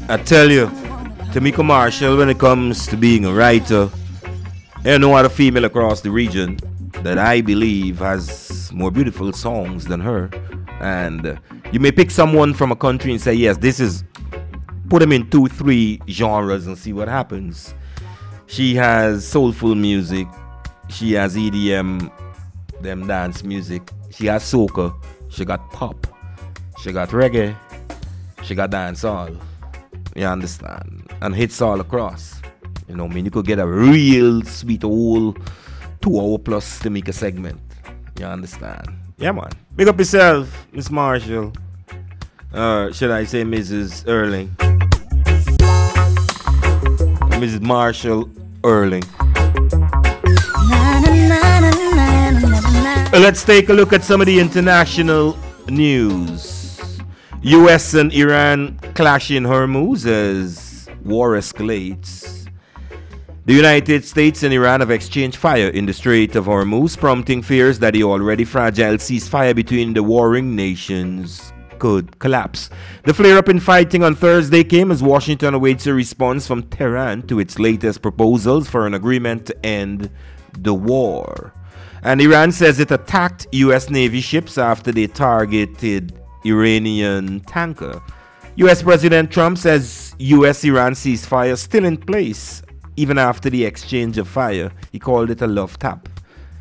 I tell you, Tamika Marshall, when it comes to being a writer, there no other female across the region that I believe has more beautiful songs than her. And you may pick someone from a country and say, yes, this is, put them in 2-3 genres and see what happens. She has soulful music. She has EDM, them dance music. She has soca. She got pop. She got reggae. She got dancehall. You understand? And hits all across. You know, I mean, you could get a real sweet whole 2 hour plus to make a segment. You understand? Yeah, man. Big up yourself, Miss Marshall. Should I say Mrs. Erling? Mrs. Marshall Erling. Let's take a look at some of the international news. US and Iran clash in Hormuz as war escalates. The United States and Iran have exchanged fire in the Strait of Hormuz, prompting fears that the already fragile ceasefire between the warring nations could collapse. The flare-up in fighting on Thursday came as Washington awaits a response from Tehran to its latest proposals for an agreement to end the war. And Iran says it attacked U.S. Navy ships after they targeted Iranian tanker. U.S. President Trump says U.S.-Iran ceasefire still in place even after the exchange of fire. He called it a love tap.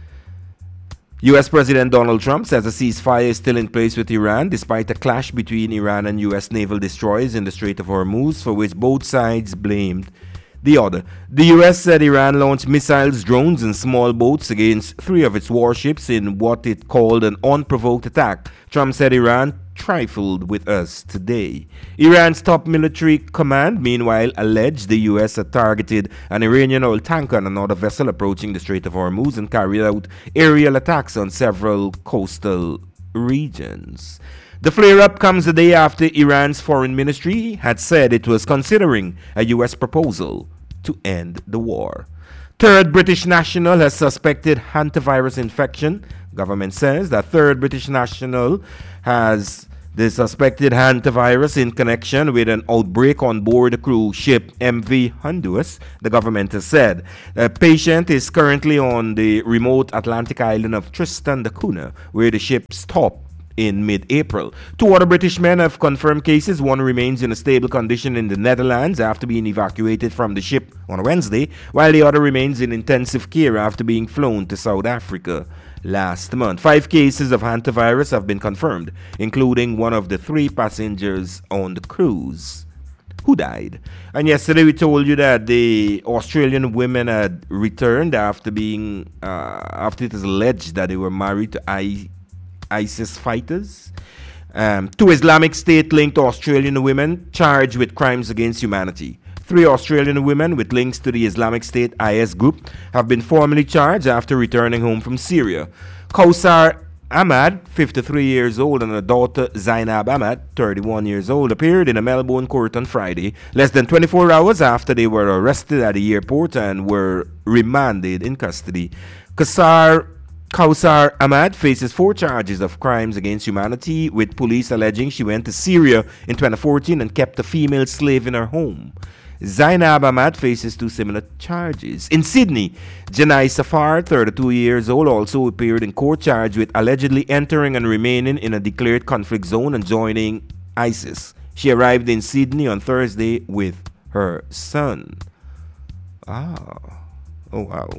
U.S. President Donald Trump says a ceasefire is still in place with Iran despite a clash between Iran and U.S. naval destroyers in the Strait of Hormuz, for which both sides blamed the other. The U.S. said Iran launched missiles, drones, and small boats against 3 of its warships in what it called an unprovoked attack. Trump said Iran trifled with us today. Iran's top military command, meanwhile, alleged the U.S. had targeted an Iranian oil tanker and another vessel approaching the Strait of Hormuz and carried out aerial attacks on several coastal regions. The flare-up comes a day after Iran's foreign ministry had said it was considering a U.S. proposal to end the war. Third British national has suspected hantavirus infection. Government says that third British national has the suspected hantavirus in connection with an outbreak on board the cruise ship MV Honduras, the government has said. A patient is currently on the remote Atlantic island of Tristan da Cunha, where the ship stopped in mid-April. 2 other British men have confirmed cases. One remains in a stable condition in the Netherlands after being evacuated from the ship on Wednesday, while the other remains in intensive care after being flown to South Africa last month. 5 cases of hantavirus have been confirmed, including one of the 3 passengers on the cruise who died. And yesterday we told you that the Australian women had returned after it is alleged that they were married to ISIS fighters. 2 Islamic State-linked Australian women charged with crimes against humanity. 3 Australian women with links to the Islamic State IS group have been formally charged after returning home from Syria. Kausar Ahmad, 53 years old, and her daughter Zainab Ahmad, 31 years old, appeared in a Melbourne court on Friday, less than 24 hours after they were arrested at the airport and were remanded in custody. Kausar Ahmad faces 4 charges of crimes against humanity, with police alleging she went to Syria in 2014 and kept a female slave in her home. Zainab Ahmad faces 2 similar charges. In Sydney, Janai Safar, 32 years old, also appeared in court charged with allegedly entering and remaining in a declared conflict zone and joining ISIS. She arrived in Sydney on Thursday with her son. Oh wow.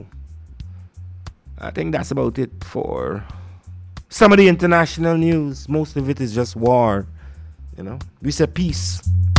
I think that's about it for some of the international news. Most of it is just war. You know, we say peace.